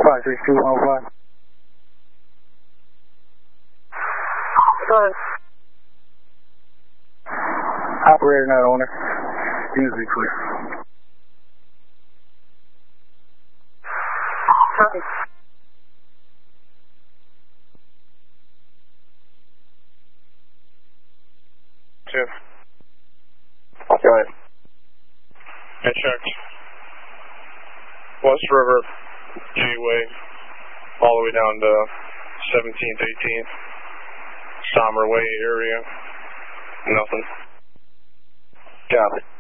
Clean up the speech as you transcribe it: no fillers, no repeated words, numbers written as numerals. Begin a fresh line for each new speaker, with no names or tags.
562-105.
Sorry.
Operator not owner. Units be clear.
Sorry.
Jeff.
Go ahead.
I checked. West River, Gateway, all the way down to 17th, 18th, Sommer Way area. Nothing.
Copy.